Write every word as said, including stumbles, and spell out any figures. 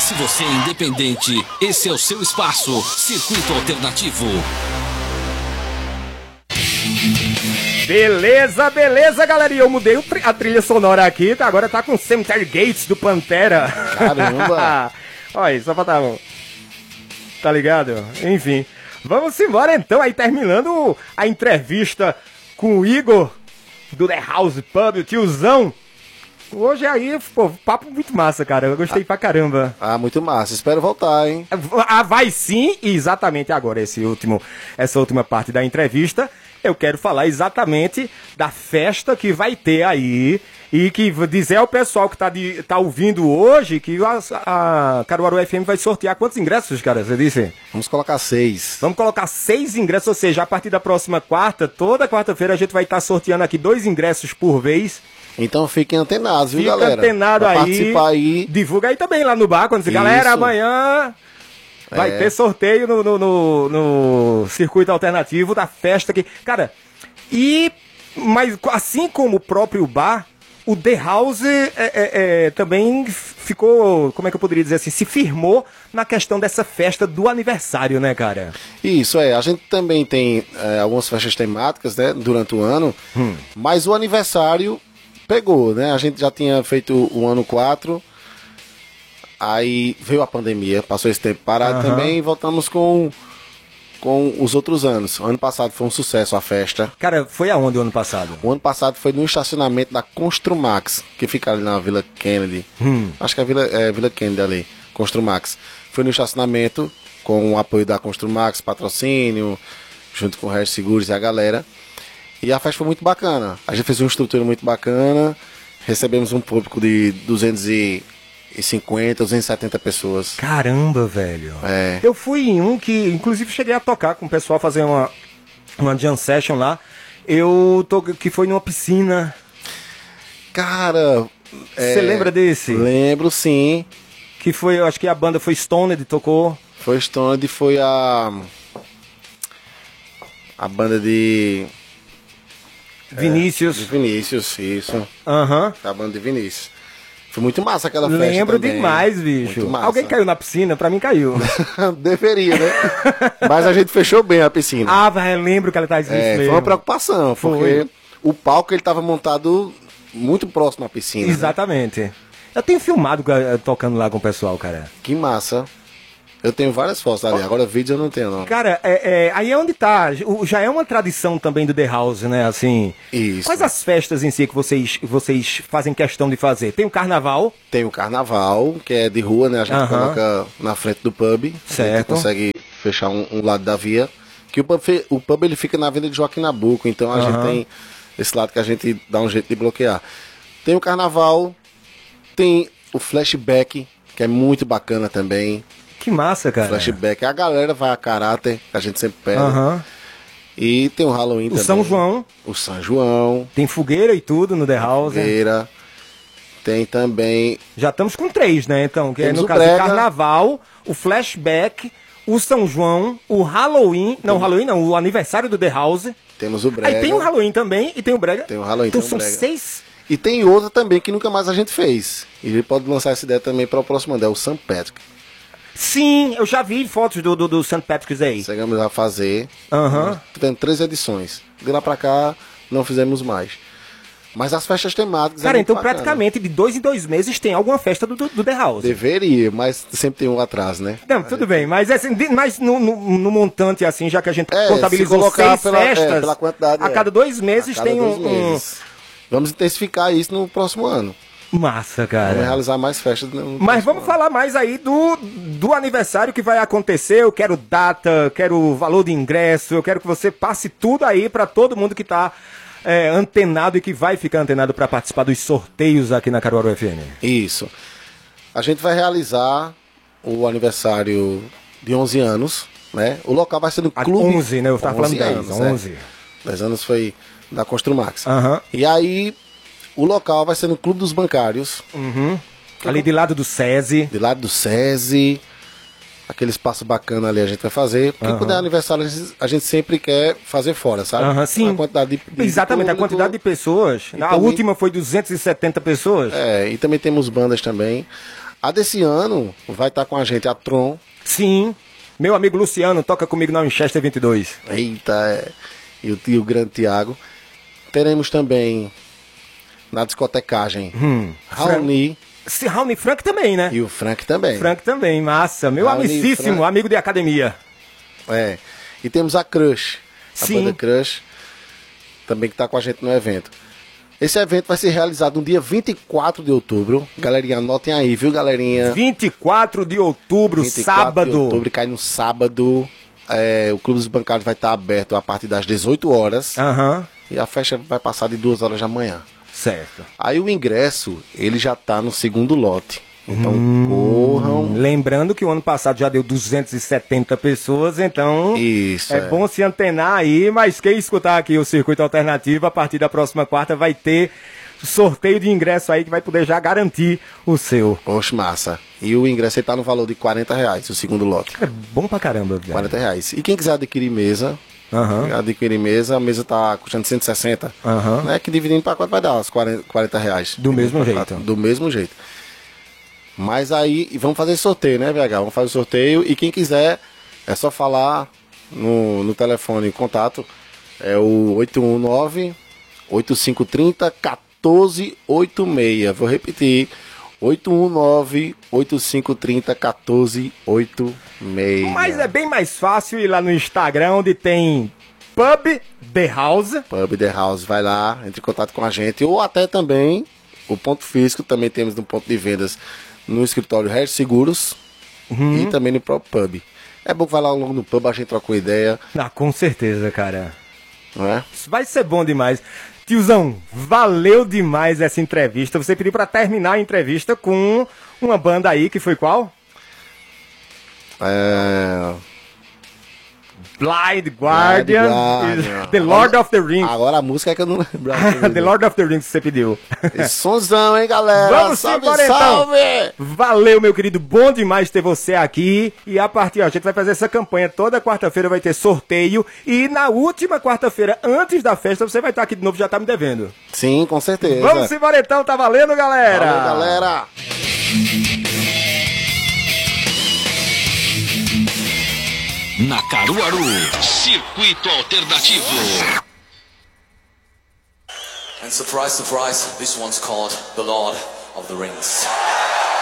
Se você é independente, esse é o seu espaço. Circuito Alternativo. Beleza, beleza, galerinha. Eu mudei a trilha sonora aqui, tá? Agora tá com Cemetery Gates do Pantera. Caramba! Olha aí, só faltava. Tá ligado? Enfim. Vamos embora então, aí terminando a entrevista com o Igor do The House Pub, o tiozão. Hoje aí, pô, papo muito massa, cara. Eu gostei ah, pra caramba. Ah, muito massa. Espero voltar, hein? Ah, vai sim, e exatamente agora, esse último, essa última parte da entrevista, eu quero falar exatamente da festa que vai ter aí. E que dizer ao pessoal que tá, de, tá ouvindo hoje que a, a Caruaru F M vai sortear quantos ingressos, cara? Você disse? Vamos colocar seis. Vamos colocar seis ingressos, ou seja, a partir da próxima quarta, toda quarta-feira a gente vai estar sorteando aqui dois ingressos por vez. Então fiquem antenados, viu, Fica galera? Fica antenado pra aí. Participar aí. Divulga aí também lá no bar, quando você, galera, amanhã vai é. ter sorteio no, no, no, no circuito alternativo da festa que, cara, e mas assim como o próprio bar, o The House é, é, é, também ficou, como é que eu poderia dizer assim, se firmou na questão dessa festa do aniversário, né, cara? Isso, é. A gente também tem é, algumas festas temáticas, né, durante o ano, hum. mas o aniversário pegou, né? A gente já tinha feito o ano quatro, aí veio a pandemia, passou esse tempo parado uhum. também, e voltamos com... com os outros anos. O ano passado foi um sucesso a festa. Cara, foi aonde o ano passado? O ano passado foi no estacionamento da Construmax, que fica ali na Vila Kennedy. Hum. Acho que é a Vila, é, Vila Kennedy ali, Construmax. Foi no estacionamento, com o apoio da Construmax, patrocínio, junto com o Regis Seguros e a galera. E a festa foi muito bacana. A gente fez uma estrutura muito bacana, recebemos um público de duzentos e cinquenta, duzentas e setenta pessoas. Caramba, velho. É. Eu fui em um que, inclusive, cheguei a tocar com o pessoal, fazer uma, uma jam session lá. Eu tô, que foi numa piscina. Cara... Você é, lembra desse? Lembro, sim. Que foi, eu acho que a banda foi Stoned, tocou. Foi Stoned, foi a... A banda de... Vinícius. É, de Vinícius, isso. Aham. Uhum. A banda de Vinícius. Foi muito massa aquela festa. Lembro também. demais, bicho. Alguém caiu na piscina? Pra mim caiu. Deveria, né? Mas a gente fechou bem a piscina. Ah, velho, lembro que ela tá dizendo é, isso mesmo. Foi uma preocupação, porque foi. O palco ele tava montado muito próximo à piscina. Exatamente. Né? Eu tenho filmado tocando lá com o pessoal, cara. Que massa. Eu tenho várias fotos ali, agora vídeo eu não tenho, não. Cara, é, é, aí é onde tá. Já é uma tradição também do The House, né? Assim. Isso. Quais as festas em si que vocês, vocês fazem questão de fazer? Tem o carnaval? Tem o carnaval, que é de rua, né? A gente uh-huh. coloca na frente do pub. Certo. A gente consegue fechar um, um lado da via. Que o pub, o pub ele fica na Avenida de Joaquim Nabuco, então a uh-huh. gente tem esse lado que a gente dá um jeito de bloquear. Tem o carnaval, tem o flashback, que é muito bacana também. Que massa, cara. Flashback. A galera vai a caráter, que a gente sempre pede. Uhum. E tem o Halloween o também. O São João. O São João. Tem fogueira e tudo no The House. Fogueira. Tem também... Já estamos com três, né? Então, que Temos é no o caso brega. o Carnaval, o Flashback, o São João, o Halloween. Não, o Halloween não, o aniversário do The House. Temos o brega. Aí tem o Halloween também e tem o brega. Tem o Halloween, então tem o são brega. seis... E tem outra também que nunca mais a gente fez. E a gente pode lançar essa ideia também para o próximo ano, é o Saint Patrick. Sim, eu já vi fotos do, do, do Saint Patrick's Day. Chegamos a fazer. Uhum. Tivemos três edições. De lá pra cá, não fizemos mais. Mas as festas temáticas... Cara, é então bacana. praticamente de dois em dois meses tem alguma festa do, do, do The House. Deveria, mas sempre tem um atrás, né? Não, tudo gente... bem, mas, assim, mas no, no, no montante, assim, já que a gente é, contabilizou seis pela, festas, é, pela quantidade, a cada dois meses cada tem dois um, meses. um... Vamos intensificar isso no próximo ano. Massa, cara. Vamos realizar mais festas. No Mas vamos ano. falar mais aí do, do aniversário que vai acontecer. Eu quero data, quero valor de ingresso, eu quero que você passe tudo aí para todo mundo que tá é, antenado e que vai ficar antenado para participar dos sorteios aqui na Caruaru F M. Isso. A gente vai realizar o aniversário de onze anos, né? O local vai ser no Clube... onze, né? Eu tava falando dez, anos, onze. Né? dez anos foi da Construmax. Uhum. E aí... O local vai ser no Clube dos Bancários. Uhum. Ali de lado do SESI. De lado do SESI. Aquele espaço bacana ali a gente vai fazer. Porque uhum. quando é aniversário, a gente sempre quer fazer fora, sabe? Uhum, sim. A quantidade de, de Exatamente, público. A quantidade de pessoas. E a também, última foi duzentas e setenta pessoas. É, e também temos bandas também. A desse ano vai estar com a gente a Tron. Sim. Meu amigo Luciano toca comigo na Winchester vinte e dois. Eita, é. E o, e o grande Thiago. Teremos também na discotecagem Hum. Raoni. Se Raoni Frank também, né? E o Frank também. Frank também, massa. Meu Raoni, amicíssimo, Frank. amigo de academia. É. E temos a Crush. A Sim. banda Crush. Também que está com a gente no evento. Esse evento vai ser realizado no dia vinte e quatro de outubro. Galerinha, anotem aí, viu, galerinha? vinte e quatro de outubro, vinte e quatro sábado. de outubro, cai no sábado. É, o Clube dos Bancários vai estar aberto a partir das dezoito horas. Aham, E a festa vai passar de duas horas da manhã. certo. Aí o ingresso, ele já tá no segundo lote. Então Hum. corram. Lembrando que o ano passado já deu duzentas e setenta pessoas, então Isso, é, é. bom se antenar aí, mas quem escutar aqui o Circuito Alternativo, a partir da próxima quarta vai ter sorteio de ingresso aí que vai poder já garantir o seu. Oxe, massa. E o ingresso aí tá no valor de quarenta reais, o segundo lote. É bom pra caramba, velho. quarenta reais. E quem quiser adquirir mesa, Aham. adquirir mesa, a mesa tá custando cento e sessenta. Aham. Né? Que dividindo para quatro vai dar uns quarenta, quarenta reais. Do mesmo pra jeito. quatro, do mesmo jeito. Mas aí, e vamos fazer sorteio, né, V H? Vamos fazer sorteio e quem quiser, é só falar no, no telefone contato, é o oito um nove, oito cinco três zero, um quatro oito seis. Vou repetir, oito um nove, oito cinco três zero, um quatro oito seis. Mas é bem mais fácil ir lá no Instagram, onde tem Pub The House. Pub The House, vai lá, entre em contato com a gente, ou até também o ponto físico, também temos no ponto de vendas no escritório Regis Seguros e também no próprio pub. É bom que vai lá logo no pub, a gente troca uma ideia, Ah, com certeza, cara. não é? Vai ser bom demais. Tiozão, valeu demais essa entrevista. Você pediu pra terminar a entrevista com uma banda aí, que foi qual? É... Blind Guardian, Guardian. The Lord of the Rings. Agora a música é que eu não lembro. The Lord of the Rings que você pediu. Esse sonzão, hein, galera? Vamos salve, embora, então. salve! Valeu, meu querido. Bom demais ter você aqui. E a partir, ó, a gente vai fazer essa campanha. Toda quarta-feira vai ter sorteio. E na última quarta-feira, antes da festa, você vai estar aqui de novo, já tá me devendo. Sim, com certeza. Vamos embora então, tá valendo, galera? Valeu, galera! Na Caruaru, Circuito Alternativo. And surprise, surprise, this one's called The Lord of the Rings.